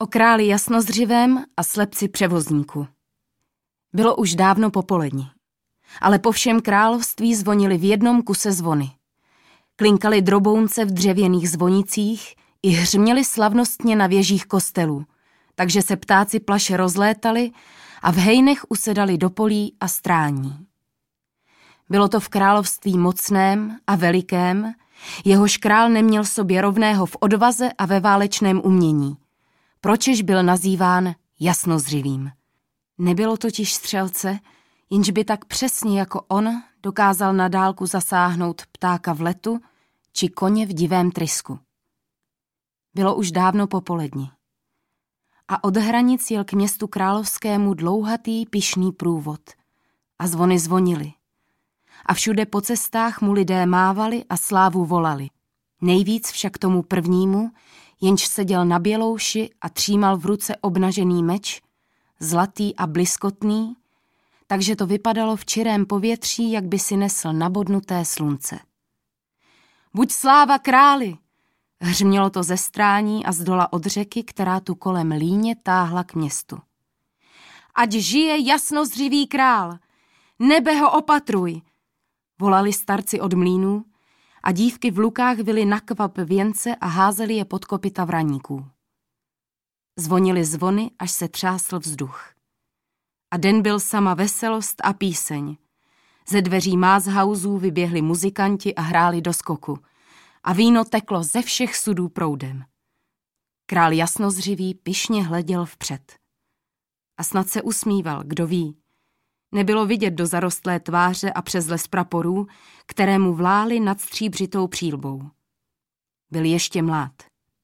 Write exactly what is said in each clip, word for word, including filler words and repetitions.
O králi jasnozřivém a slepci převozníku. Bylo už dávno popolední, ale po všem království zvonily v jednom kuse zvony. Klinkaly drobounce v dřevěných zvonicích i hřměly slavnostně na věžích kostelů, takže se ptáci plaše rozlétali a v hejnech usedali do polí a strání. Bylo to v království mocném a velikém, jehož král neměl sobě rovného v odvaze a ve válečném umění, pročež byl nazýván jasnozřivým. Nebylo totiž střelce, jenž by tak přesně jako on dokázal na dálku zasáhnout ptáka v letu či koně v divém trysku. Bylo už dávno popolední. A od hranic jel k městu královskému dlouhatý pyšný průvod. A zvony zvonily. A všude po cestách mu lidé mávali a slávu volali. Nejvíc však tomu prvnímu, jenž seděl na bělouši a třímal v ruce obnažený meč, zlatý a bliskotný, takže to vypadalo v čirém povětří, jak by si nesl nabodnuté slunce. Buď sláva králi! Hřmělo to ze strání a zdola od řeky, která tu kolem líně táhla k městu. Ať žije jasnozřivý král! Nebe ho opatruj! Volali starci od mlýnů a dívky v lukách vily na kvap věnce a házeli je pod kopyta vraníků. Zvonily zvony, až se třásl vzduch. A den byl sama veselost a píseň. Ze dveří mázhausů vyběhli muzikanti a hráli do skoku. A víno teklo ze všech sudů proudem. Král jasnozřivý pyšně hleděl vpřed. A snad se usmíval, kdo ví. Nebylo vidět do zarostlé tváře a přes les praporů, které mu vlály nad stříbřitou přílbou. Byl ještě mlád.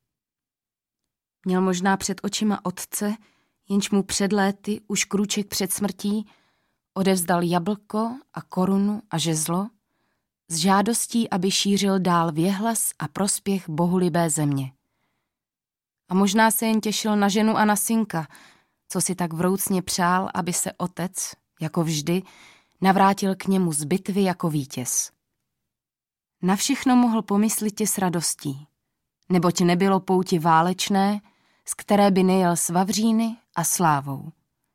Měl možná před očima otce, jenž mu před léty, už krůček před smrtí, odevzdal jablko a korunu a žezlo, s žádostí, aby šířil dál věhlas a prospěch bohulibé země. A možná se jen těšil na ženu a na synka, co si tak vroucně přál, aby se otec, jako vždy, navrátil k němu z bitvy jako vítěz. Na všechno mohl pomyslitě s radostí, neboť nebylo pouti válečné, z které by nejel s vavříny a slávou.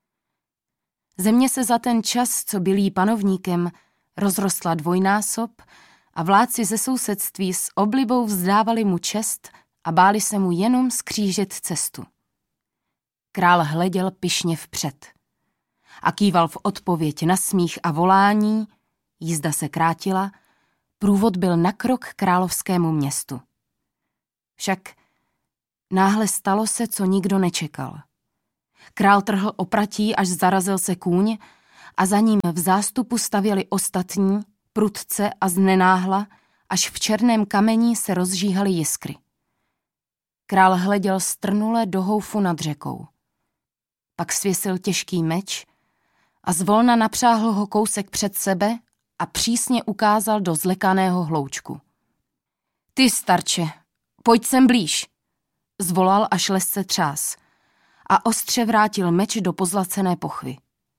Země se za ten čas, co byl jí panovníkem, rozrostla dvojnásob a vládci ze sousedství s oblibou vzdávali mu čest a báli se mu jenom skřížit cestu. Král hleděl pyšně vpřed a kýval v odpověď na smích a volání, jízda se krátila, průvod byl na krok k královskému městu. Však náhle stalo se, co nikdo nečekal. Král trhl opratí, až zarazil se kůň a za ním v zástupu stavěli ostatní, prudce a znenáhla, až v černém kameni se rozžíhaly jiskry. Král hleděl strnule do houfu nad řekou. Pak svěsil těžký meč a zvolna napřáhl ho kousek před sebe a přísně ukázal do zlekaného hloučku. Ty, starče, pojď sem blíž, zvolal, až les se třás a ostře vrátil meč do pozlacené pochvy.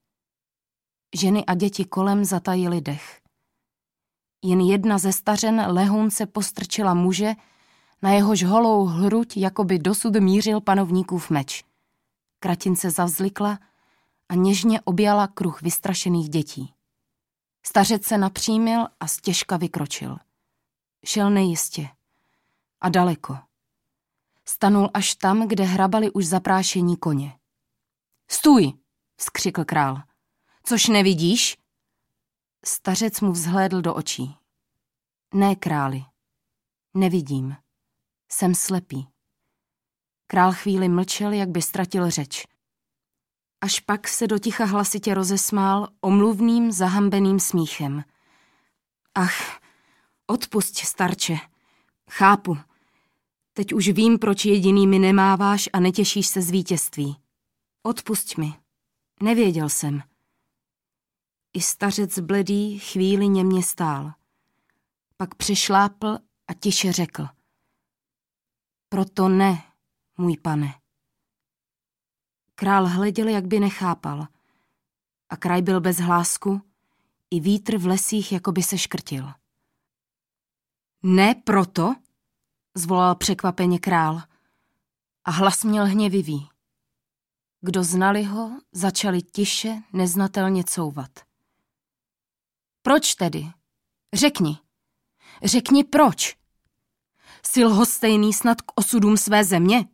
Ženy a děti kolem zatajily dech. Jen jedna ze stařen lehonce postrčila muže, na jehož holou hruď jakoby dosud mířil panovníkův meč. Kratince zavzlikla a něžně objala kruh vystrašených dětí. Stařec se napřímil a stěžka vykročil. Šel nejistě a daleko. Stanul až tam, kde hrabali už zaprášení koně. Stůj, vzkřikl král. Což nevidíš? Stařec mu vzhlédl do očí. Ne, králi, nevidím. Jsem slepý. Král chvíli mlčel, jak by ztratil řeč. Až pak se do ticha hlasitě rozesmál omluvným, zahambeným smíchem. Ach, odpusť, starče. Chápu. Teď už vím, proč jediný mi nemáváš a netěšíš se z vítězství. Odpusť mi. Nevěděl jsem. I stařec bledý chvíli němě stál. Pak přešlápl a tiše řekl. Proto ne, můj pane. Král hleděl, jak by nechápal. A kraj byl bez hlásku, i vítr v lesích jako by se škrtil. Ne proto, zvolal překvapeně král. A hlas měl hněvivý, kdo znali ho, začali tiše, neznatelně couvat. Proč tedy? Řekni. Řekni proč. Jsi lhostejný snad k osudům své země?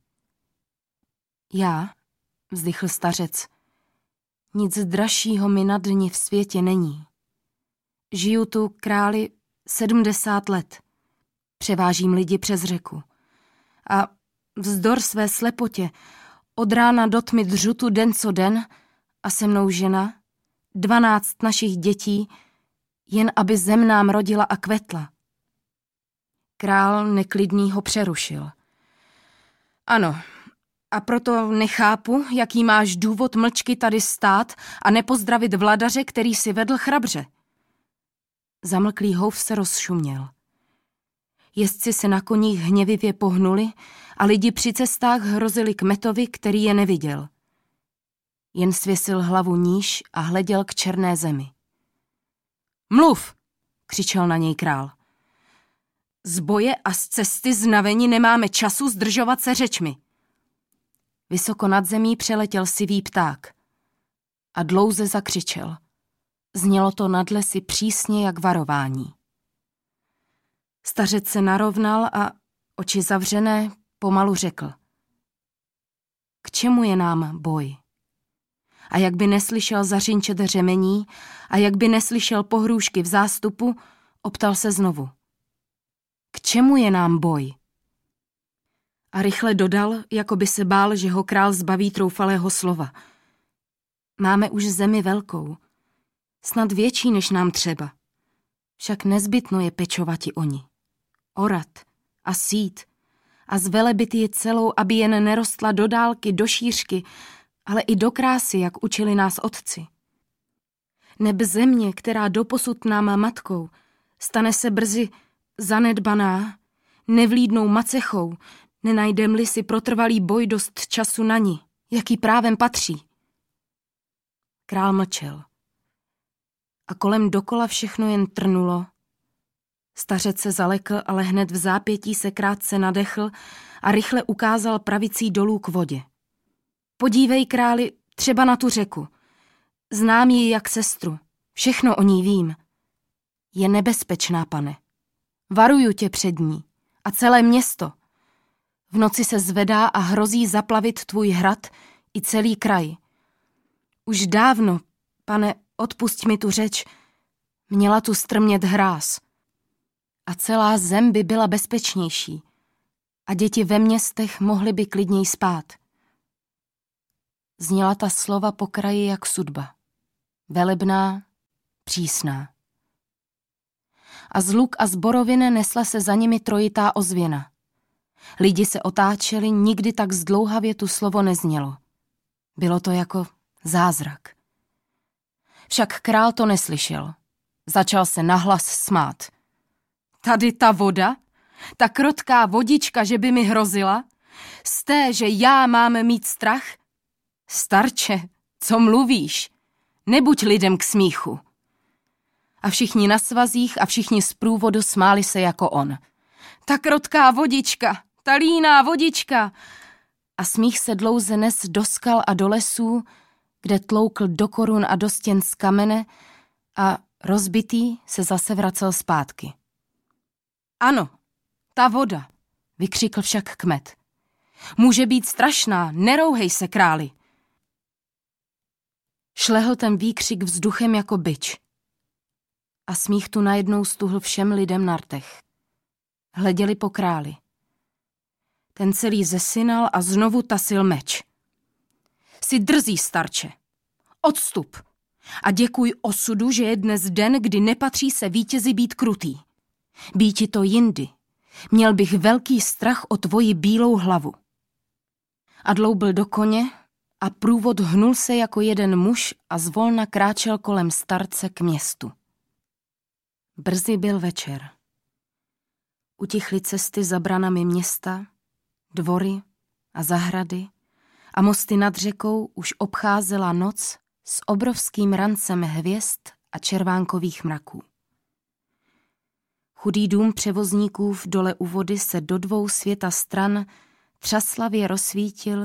Já, vzdychl stařec, nic dražšího mi na dni v světě není. Žiju tu, králi, sedmdesát let. Převážím lidi přes řeku. A vzdor své slepotě od rána do tmy dřu tu den co den a se mnou žena, dvanáct našich dětí, jen aby zem nám rodila a kvetla. Král neklidný ho přerušil. Ano, a proto nechápu, jaký máš důvod mlčky tady stát a nepozdravit vladaře, který si vedl chrabře. Zamlklý houv se rozšuměl. Jezdci se na koních hněvivě pohnuli a lidi při cestách hrozili kmetovi, který je neviděl. Jen svěsil hlavu níž a hleděl k černé zemi. Mluv, křičel na něj král. Z boje a z cesty znavení nemáme času zdržovat se řečmi. Vysoko nad zemí přeletěl sivý pták a dlouze zakřičel. Znělo to nad lesy přísně jak varování. Stařec se narovnal a oči zavřené pomalu řekl. K čemu je nám boj? A jak by neslyšel zařinčet řemení a jak by neslyšel pohrůžky v zástupu, optal se znovu. K čemu je nám boj? A rychle dodal, jako by se bál, že ho král zbaví troufalého slova. Máme už zemi velkou, snad větší, než nám třeba. Však nezbytno je pečovati o ní. Orat a sít a zvelebit ji celou, aby jen nerostla do dálky, do šířky, ale i do krásy, jak učili nás otci. Neb země, která doposud nám matkou, stane se brzy zanedbaná, nevlídnou macechou, nenajdem-li si protrvalý boj dost času na ní, jaký právem patří. Král mlčel. A kolem dokola všechno jen trnulo. Stařec se zalekl, ale hned v zápětí se krátce nadechl a rychle ukázal pravicí dolů k vodě. Podívej, králi, třeba na tu řeku. Znám ji jak sestru, všechno o ní vím. Je nebezpečná, pane. Varuju tě před ní a celé město. V noci se zvedá a hrozí zaplavit tvůj hrad i celý kraj. Už dávno, pane, odpusť mi tu řeč, měla tu strmět hráz. A celá zem by byla bezpečnější a děti ve městech mohly by klidněji spát. Zněla ta slova po kraji jak sudba. Velebná, přísná. A z luk a z borovin nesla se za nimi trojitá ozvěna. Lidi se otáčeli, nikdy tak zdlouhavě tu slovo neznělo. Bylo to jako zázrak. Však král to neslyšel. Začal se nahlas smát. Tady ta voda? Ta krotká vodička, že by mi hrozila? Z té, že já mám mít strach? Starče, co mluvíš? Nebuď lidem k smíchu. A všichni na svazích a všichni z průvodu smáli se jako on. Ta krotká vodička, ta líná vodička. A smích se dlouze nes do skal a do lesů, kde tloukl do korun a do stěn z kamene a rozbitý se zase vracel zpátky. Ano, ta voda, vykřikl však kmet. Může být strašná, nerouhej se, králi. Šlehl ten výkřik vzduchem jako bič. A smích tu najednou stuhl všem lidem na rtech. Hleděli po králi. Ten celý zesinal a znovu tasil meč. Jsi drzý, starče. Odstup. A děkuj osudu, že je dnes den, kdy nepatří se vítězi být krutý. Býti to jindy. Měl bych velký strach o tvoji bílou hlavu. A dloubil do koně a průvod hnul se jako jeden muž a zvolna kráčel kolem starce k městu. Brzy byl večer. Utichly cesty za branami města, dvory a zahrady a mosty nad řekou už obcházela noc s obrovským rancem hvězd a červánkových mraků. Chudý dům převozníků v dole u vody se do dvou světa stran třaslavě rozsvítil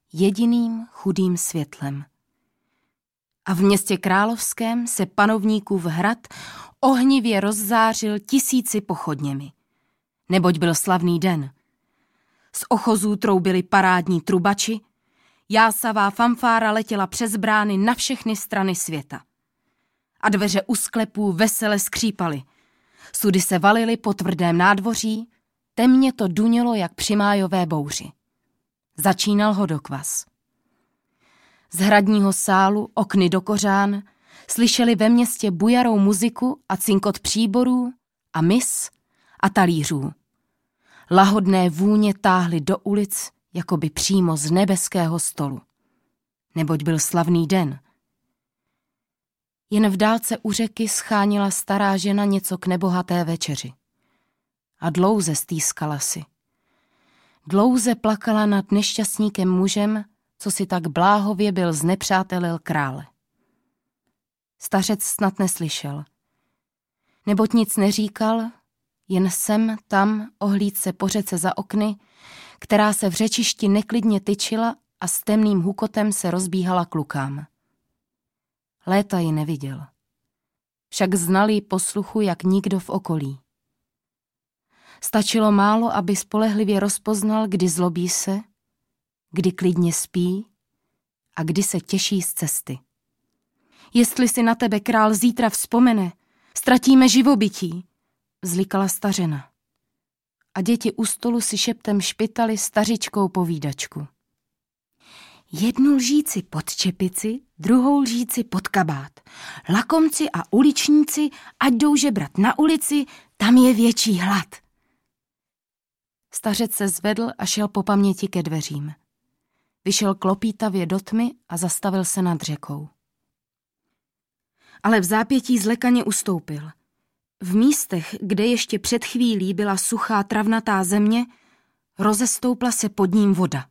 jediným chudým světlem. A v městě královském se panovníkův hrad ohnivě rozzářil tisíci pochodněmi. Neboť byl slavný den. Z ochozů troubili parádní trubači, jásavá fanfára letěla přes brány na všechny strany světa. A dveře u sklepů vesele skřípaly. Sudy se valily po tvrdém nádvoří, temně to dunělo jak při májové bouři. Začínal hodokvas. Z hradního sálu, okny do kořán, slyšeli ve městě bujarou muziku a cinkot příborů a mis a talířů. Lahodné vůně táhly do ulic, jakoby přímo z nebeského stolu. Neboť byl slavný den. Jen v dálce u řeky schánila stará žena něco k nebohaté večeři. A dlouze stýskala si. Dlouze plakala nad nešťastníkem mužem, co si tak bláhově byl znepřátelil krále. Stařec snad neslyšel. Neboť nic neříkal, jen sem, tam ohlíd se po řece za okny, která se v řečišti neklidně tyčila a s temným hukotem se rozbíhala k lukám. Léta ji neviděl. Však znal ji po sluchu jak nikdo v okolí. Stačilo málo, aby spolehlivě rozpoznal, kdy zlobí se, kdy klidně spí a kdy se těší z cesty. Jestli si na tebe král zítra vzpomene, ztratíme živobytí, vzlikala stařena. A děti u stolu si šeptem špitali stařičkou povídačku. Jednu lžíci pod čepici, druhou lžíci pod kabát. Lakomci a uličníci, ať jdou žebrat na ulici, tam je větší hlad. Stařec se zvedl a šel po paměti ke dveřím. Vyšel klopítavě do tmy a zastavil se nad řekou. Ale v zápětí zlekaně ustoupil. V místech, kde ještě před chvílí byla suchá travnatá země, rozestoupla se pod ním voda.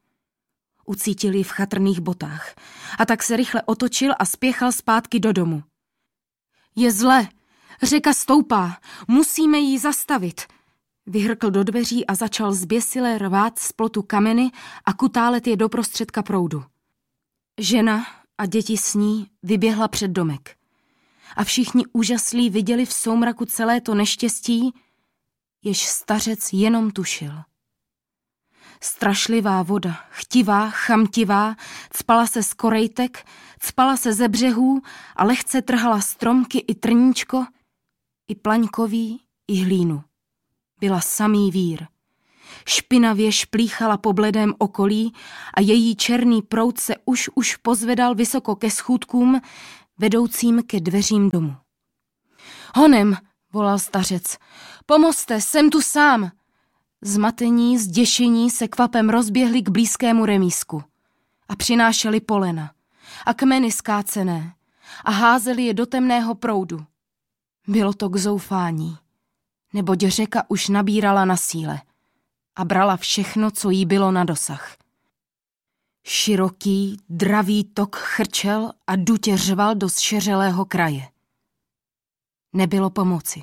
Ucítil ji v chatrných botách a tak se rychle otočil a spěchal zpátky do domu. Je zle, řeka stoupá, musíme ji zastavit. Vyhrkl do dveří a začal zběsile rvát z plotu kameny a kutálet je do prostředka proudu. Žena a děti s ní vyběhla před domek. A všichni úžaslí viděli v soumraku celé to neštěstí, jež stařec jenom tušil. Strašlivá voda, chtivá, chamtivá, cpala se z korejtek, cpala se ze břehů a lehce trhala stromky i trníčko, i plaňkový, i hlínu. Byla samý vír. Špinavě šplíchala po bledém okolí a její černý proud se už už pozvedal vysoko ke schůdkům, vedoucím ke dveřím domu. Honem, volal stařec, pomozte, jsem tu sám. Zmatení, zděšení se kvapem rozběhli k blízkému remísku a přinášeli polena a kmeny skácené a házeli je do temného proudu. Bylo to k zoufání, neboť řeka už nabírala na síle a brala všechno, co jí bylo na dosah. Široký, dravý tok chrčel a dutě řval do zšeřelého kraje. Nebylo pomoci.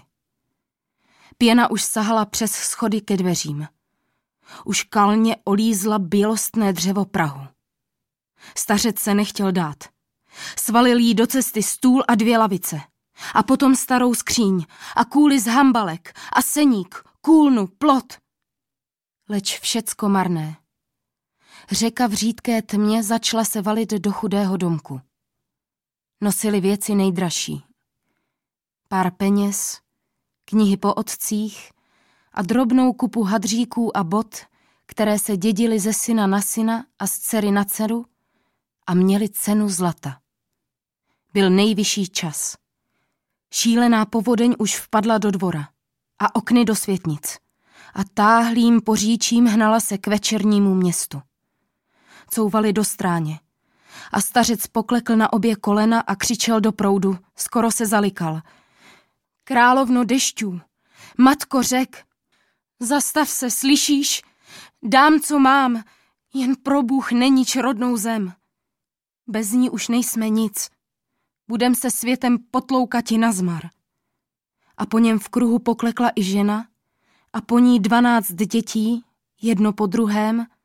Pěna už sahala přes schody ke dveřím. Už kalně olízla bělostné dřevo prahu. Stařec se nechtěl dát. Svalil jí do cesty stůl a dvě lavice. A potom starou skříň a kůly z hambalek a seník, kůlnu, plot. Leč všecko marné. Řeka v řídké tmě začala se valit do chudého domku. Nosili věci nejdražší. Pár peněz, knihy po otcích a drobnou kupu hadříků a bot, které se dědily ze syna na syna a z dcery na dceru a měly cenu zlata. Byl nejvyšší čas. Šílená povodeň už vpadla do dvora a okny do světnic a táhlým poříčím hnala se k večernímu městu. Couvali do stráně a stařec poklekl na obě kolena a křičel do proudu, skoro se zalikal. Královno dešťů, matko řek, zastav se, slyšíš? Dám, co mám, jen pro Bůh nenič rodnou zem. Bez ní už nejsme nic. Budem se světem potloukati nazmar. A po něm v kruhu poklekla i žena a po ní dvanáct dětí, jedno po druhém,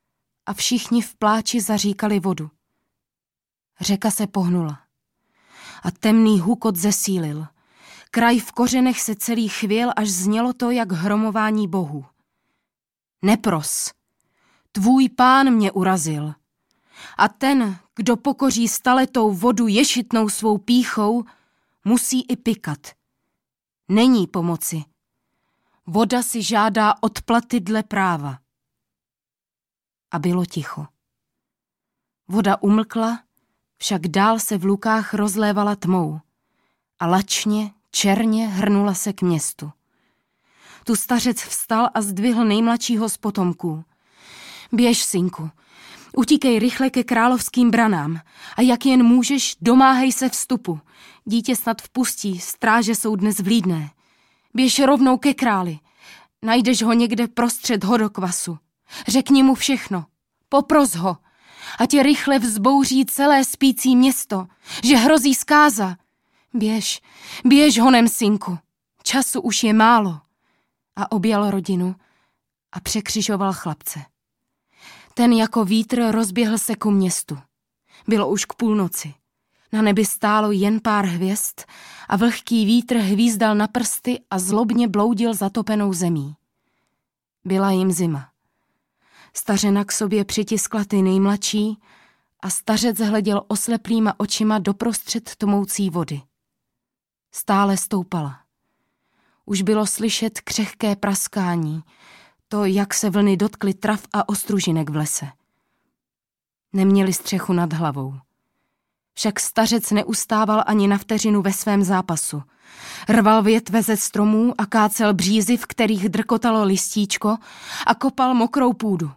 a všichni v pláči zaříkali vodu. Řeka se pohnula a temný hukot zesílil. Kraj v kořenech se celý chvěl, až znělo to jak hromování bohů. Nepros, tvůj pán mě urazil. A ten, kdo pokoří staletou vodu ješitnou svou pýchou, musí i pikat. Není pomoci. Voda si žádá odplaty dle práva. A bylo ticho. Voda umlkla, však dál se v lukách rozlévala tmou a lačně, černě hrnula se k městu. Tu stařec vstal a zdvihl nejmladšího z potomků. Běž, synku, utíkej rychle ke královským branám a jak jen můžeš, domáhej se vstupu. Dítě snad vpustí, stráže jsou dnes vlídné. Běž rovnou ke králi, najdeš ho někde prostřed hodokvasu. Řekni mu všechno, popros ho, a tě rychle vzbouří celé spící město, že hrozí zkáza. Běž, běž honem, synku, času už je málo. A objal rodinu a překřižoval chlapce. Ten jako vítr rozběhl se ku městu. Bylo už k půlnoci. Na nebi stálo jen pár hvězd a vlhký vítr hvízdal na prsty a zlobně bloudil zatopenou zemí. Byla jim zima. Stařena k sobě přitiskla ty nejmladší a stařec hleděl osleplýma očima doprostřed tmoucí vody. Stále stoupala. Už bylo slyšet křehké praskání, to, jak se vlny dotkly trav a ostružinek v lese. Neměli střechu nad hlavou. Však stařec neustával ani na vteřinu ve svém zápasu. Rval větve ze stromů a kácel břízy, v kterých drkotalo listíčko, a kopal mokrou půdu.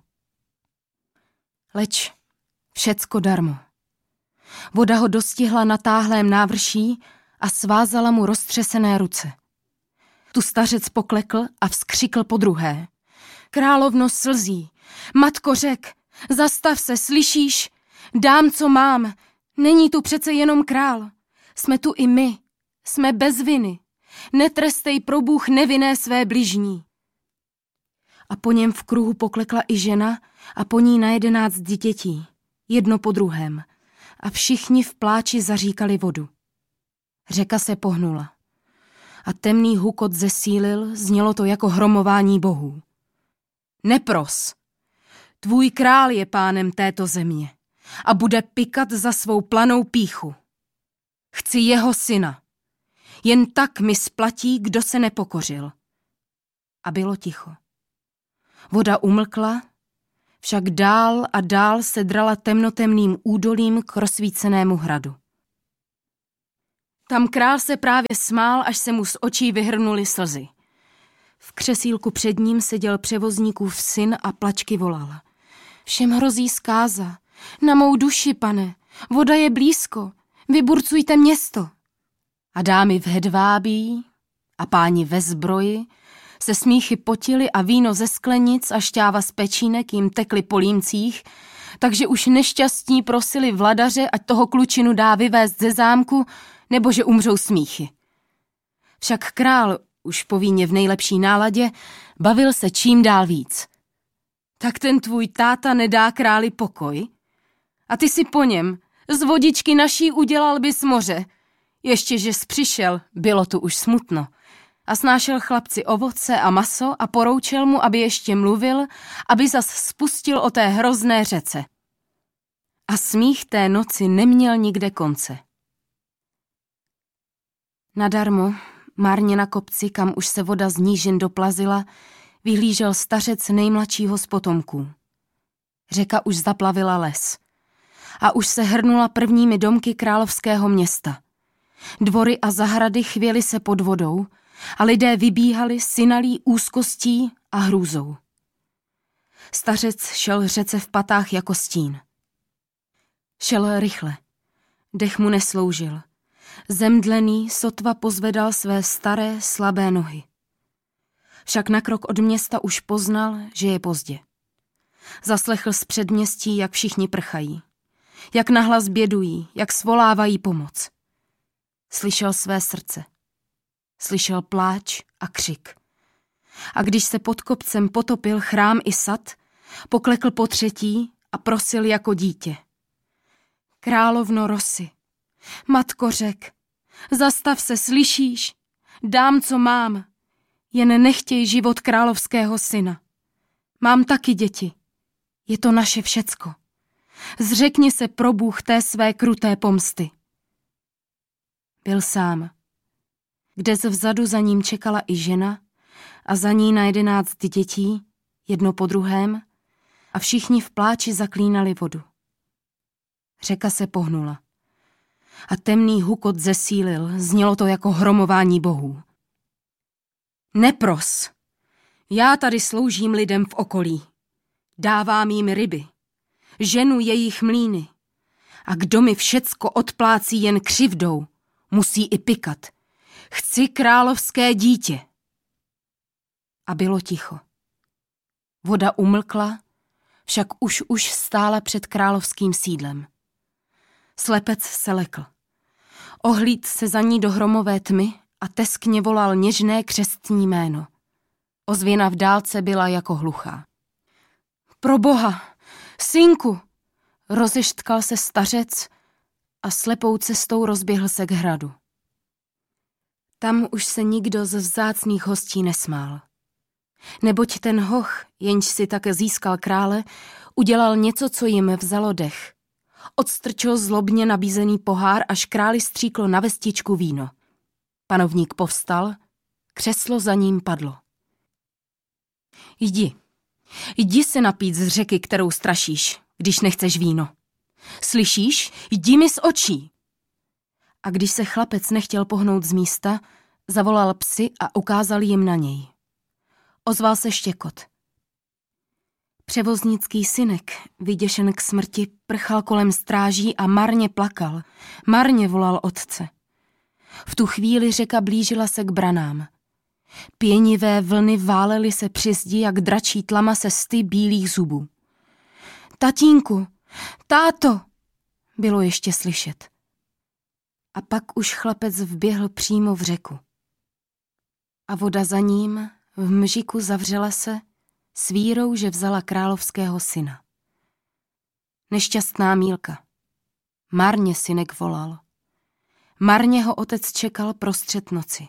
Leč všecko darmo. Voda ho dostihla na táhlém návrší a svázala mu roztřesené ruce. Tu stařec poklekl a vzkřikl podruhé. Královno slzí, matko řek, zastav se, slyšíš? Dám, co mám, není tu přece jenom král. Jsme tu i my, jsme bez viny. Netrestej pro Bůh nevinné své bližní. A po něm v kruhu poklekla i žena a po ní na jedenáct dětí, jedno po druhém. A všichni v pláči zaříkali vodu. Řeka se pohnula. A temný hukot zesílil, znělo to jako hromování bohů. Nepros, tvůj král je pánem této země a bude pikat za svou planou pýchu. Chci jeho syna. Jen tak mi splatí, kdo se nepokořil. A bylo ticho. Voda umlkla, však dál a dál se drala temnotemným údolím k rozsvícenému hradu. Tam král se právě smál, až se mu z očí vyhrnuly slzy. V křesílku před ním seděl převozníkův syn a plačky volal. Všem hrozí zkáza. Na mou duši, pane, voda je blízko. Vyburcujte město. A dámy v hedvábí a páni ve zbroji se smíchy potili a víno ze sklenic a šťáva z pečínek jim tekly po límcích, takže už nešťastní prosili vladaře, ať toho klučinu dá vyvést ze zámku, nebo že umřou smíchy. Však král, už po víně v nejlepší náladě, bavil se čím dál víc. Tak ten tvůj táta nedá králi pokoj? A ty si po něm, z vodičky naší udělal bys moře. Ještě, že jsi přišel, bylo tu už smutno. A snášel chlapci ovoce a maso a poroučel mu, aby ještě mluvil, aby zas spustil o té hrozné řece. A smích té noci neměl nikde konce. Nadarmo, marně na kopci, kam už se voda z nížin doplazila, vyhlížel stařec nejmladšího z potomků. Řeka už zaplavila les. A už se hrnula prvními domky královského města. Dvory a zahrady chvěly se pod vodou a lidé vybíhali synalí úzkostí a hrůzou. Stařec šel řece v patách jako stín. Šel rychle. Dech mu nesloužil. Zemdlený sotva pozvedal své staré, slabé nohy. Však na krok od města už poznal, že je pozdě. Zaslechl z předměstí, jak všichni prchají. Jak nahlas bědují, jak svolávají pomoc. Slyšel své srdce. Slyšel pláč a křik. A když se pod kopcem potopil chrám i sad, poklekl po třetí a prosil jako dítě. Královno Rosy, matko řek, zastav se, slyšíš? Dám, co mám, jen nechtěj život královského syna. Mám taky děti, je to naše všecko. Zřekni se, probůh, té své kruté pomsty. Byl sám. Kde vzadu za ním čekala i žena a za ní na jedenáct dětí, jedno po druhém, a všichni v pláči zaklínali vodu. Řeka se pohnula. A temný hukot zesílil, znělo to jako hromování bohů. Nepros! Já tady sloužím lidem v okolí. Dávám jim ryby. Ženu jejich mlýny. A kdo mi všecko odplácí jen křivdou, musí i pikat. Chci královské dítě. A bylo ticho. Voda umlkla, však už už stála před královským sídlem. Slepec se lekl. Ohlíd se za ní do hromové tmy a teskně volal něžné křestní jméno. Ozvěna v dálce byla jako hluchá. Pro boha, synku! Rozeštkal se stařec a slepou cestou rozběhl se k hradu. Tam už se nikdo z vzácných hostí nesmál. Neboť ten hoch, jenž si tak získal krále, udělal něco, co jim vzalo dech. Odstrčil zlobně nabízený pohár, až králi stříklo na vestičku víno. Panovník povstal, křeslo za ním padlo. Jdi, jdi se napít z řeky, kterou strašíš, když nechceš víno. Slyšíš? Jdi mi z očí. A když se chlapec nechtěl pohnout z místa, zavolal psy a ukázal jim na něj. Ozval se štěkot. Převoznický synek, vyděšen k smrti, prchal kolem stráží a marně plakal, marně volal otce. V tu chvíli řeka blížila se k branám. Pěnivé vlny válely se při zdi, jak dračí tlama se sty bílých zubů. Tatínku, táto, bylo ještě slyšet. A pak už chlapec vběhl přímo v řeku. A voda za ním v mžiku zavřela se s vírou, že vzala královského syna. Nešťastná Mílka. Marně synek volal. Marně ho otec čekal prostřed noci.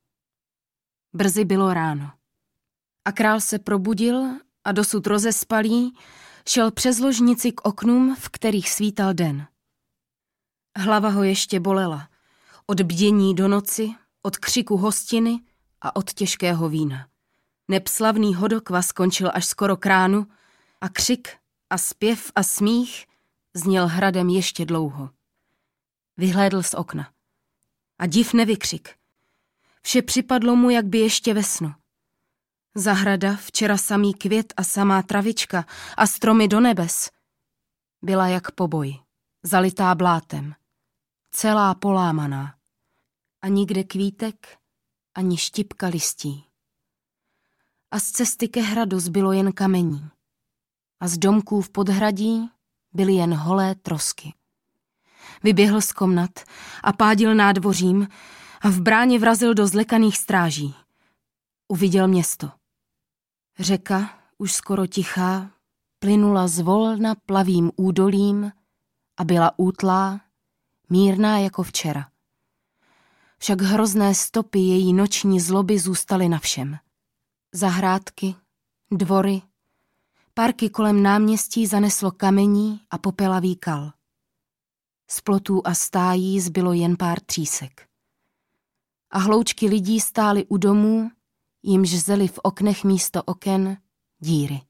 Brzy bylo ráno. A král se probudil a dosud rozespalý šel přes ložnici k oknům, v kterých svítal den. Hlava ho ještě bolela. Od bdění do noci, od křiku hostiny a od těžkého vína. Nepslavný hodokva skončil až skoro k ránu a křik a zpěv a smích zněl hradem ještě dlouho. Vyhlédl z okna. A div nevykřik. Vše připadlo mu, jak by ještě ve snu. Zahrada, včera samý květ a samá travička a stromy do nebes, byla jak po boji, zalitá blátem, celá polámaná. A nikde kvítek, ani štipka listí. A z cesty ke hradu zbylo jen kamení. A z domků v podhradí byly jen holé trosky. Vyběhl z komnat a pádil nádvořím a v bráně vrazil do zlekaných stráží. Uviděl město. Řeka, už skoro tichá, plynula zvolna plavým údolím a byla útlá, mírná jako včera. Však hrozné stopy její noční zloby zůstaly na všem. Zahrádky, dvory, parky kolem náměstí zaneslo kamení a popelavý kal. Z plotů a stájí zbylo jen pár třísek. A hloučky lidí stály u domů, jimž zely v oknech místo oken díry.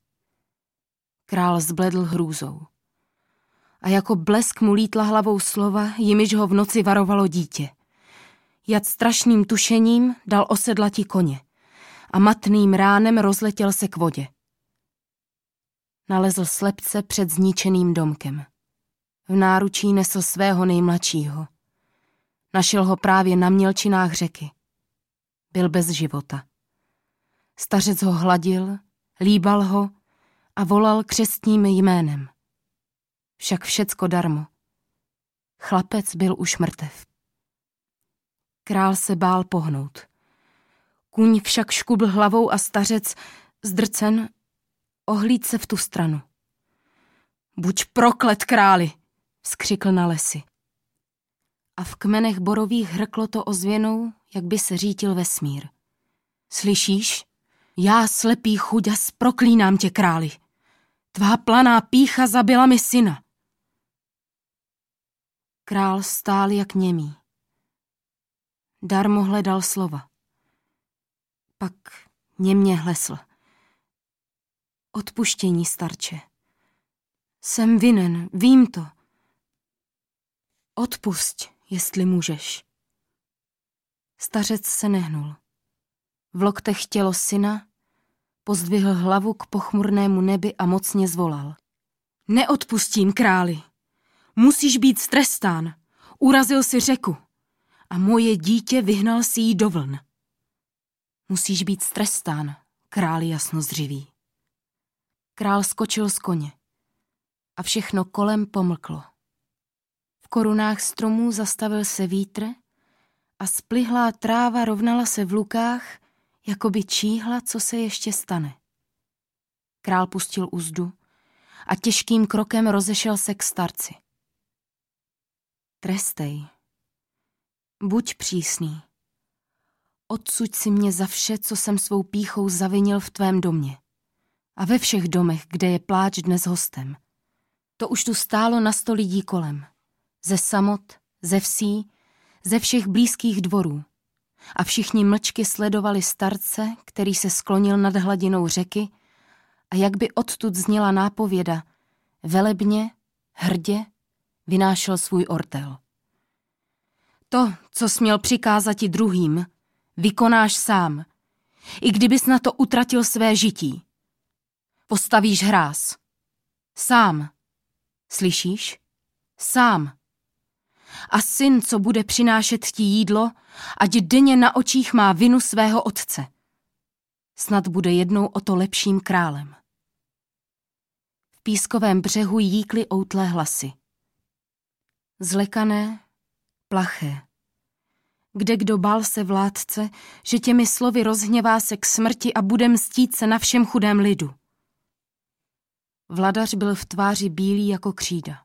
Král zbledl hrůzou. A jako blesk mu lítla hlavou slova, jimiž ho v noci varovalo dítě. Jad strašným tušením dal osedlati koně a matným ránem rozletěl se k vodě. Nalezl slepce před zničeným domkem. V náručí nesl svého nejmladšího. Našel ho právě na mělčinách řeky. Byl bez života. Stařec ho hladil, líbal ho a volal křestním jménem. Však všecko darmo. Chlapec byl už mrtev. Král se bál pohnout. Kůň však škubl hlavou a stařec, zdrcen, ohlíd se v tu stranu. Buď proklet, králi, vzkřikl na lesy. A v kmenech borových hrklo to ozvěnou, jak by se řítil vesmír. Slyšíš? Já, slepý chuďas, proklínám tě, králi. Tvá planá pýcha zabila mi syna. Král stál jak němý. Darmo hledal slova. Pak němě hlesl. Odpuštění, starče. Jsem vinen, vím to. Odpusť, jestli můžeš. Stařec se nehnul. V loktech tělo syna, pozdvihl hlavu k pochmurnému nebi a mocně zvolal. Neodpustím, králi. Musíš být strestán. Urazil si řeku a moje dítě vyhnal si jí do vln. Musíš být strestán, králi jasnozřivý. Král skočil z koně a všechno kolem pomlklo. V korunách stromů zastavil se vítr a splihlá tráva rovnala se v lukách, jako by číhla, co se ještě stane. Král pustil uzdu a těžkým krokem rozešel se k starci. Trestej. Buď přísný. Odsuď si mě za vše, co jsem svou pýchou zavinil v tvém domě. A ve všech domech, kde je pláč dnes hostem. To už tu stálo na sto lidí kolem. Ze samot, ze vsí, ze všech blízkých dvorů. A všichni mlčky sledovali starce, který se sklonil nad hladinou řeky a jak by odtud zněla nápověda, velebně, hrdě, vynášel svůj ortel. To, co směl přikázati druhým, vykonáš sám, i kdybys na to utratil své žití. Postavíš hráz. Sám. Slyšíš? Sám. A syn, co bude přinášet ti jídlo, ať denně na očích má vinu svého otce. Snad bude jednou o to lepším králem. V pískovém břehu jíkly outlé hlasy. Zlekané, plaché. Kdekdo bál se vládce, že těmi slovy rozhněvá se k smrti a bude mstít se na všem chudém lidu. Vladař byl v tváři bílý jako křída.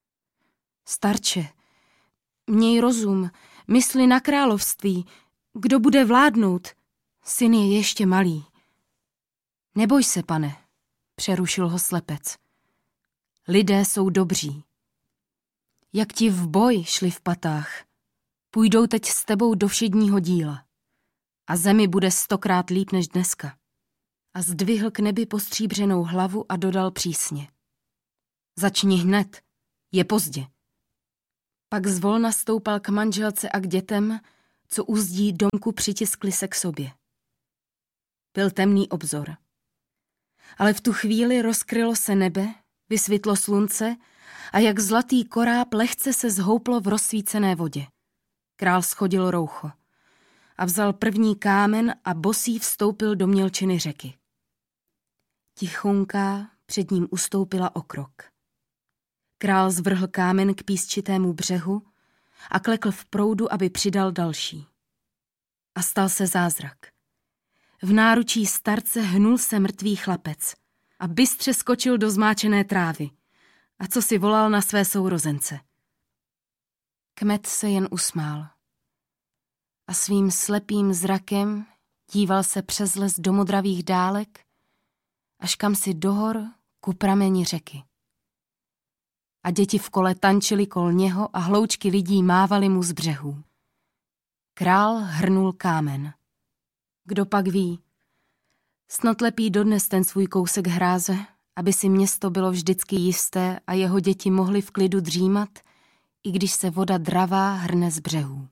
Starče, měj rozum, mysli na království, kdo bude vládnout, syn je ještě malý. Neboj se, pane, přerušil ho slepec. Lidé jsou dobří. Jak ti v boj šli v patách, půjdou teď s tebou do všedního díla. A zemi bude stokrát líp než dneska. A zdvihl k nebi postříbřenou hlavu a dodal přísně. Začni hned, je pozdě. Pak zvolna stoupal k manželce a k dětem, co uzdí domku přitiskli se k sobě. Byl temný obzor. Ale v tu chvíli rozkrylo se nebe, vysvětlo slunce a jak zlatý koráb lehce se zhouplo v rozsvícené vodě. Král schodil roucho a vzal první kámen a bosý vstoupil do mělčiny řeky. Tichonká před ním ustoupila o krok. Král zvrhl kámen k písčitému břehu a klekl v proudu, aby přidal další. A stal se zázrak. V náručí starce hnul se mrtvý chlapec a bystře skočil do zmáčené trávy a co si volal na své sourozence. Kmet se jen usmál a svým slepým zrakem díval se přes les do modravých dálek až kam si dohor ku prameni řeky. A děti v kole tančily kol něho a hloučky lidí mávaly mu z břehů. Král hrnul kámen. Kdo pak ví, snad lepí dodnes ten svůj kousek hráze, aby si město bylo vždycky jisté a jeho děti mohly v klidu dřímat, i když se voda dravá hrne z břehů.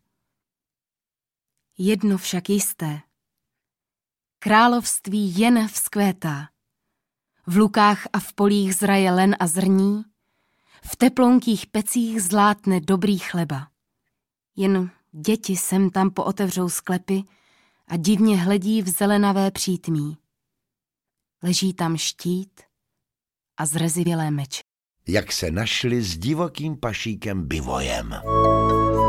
Jedno však jisté. Království jen vzkvétá. V lukách a v polích zraje len a zrní, v teplounkých pecích zlátne dobrý chleba. Jen děti sem tam pootevřou sklepy a divně hledí v zelenavé přítmí. Leží tam štít a zrezivělé meče. Jak se našli s divokým pašíkem Bivojem.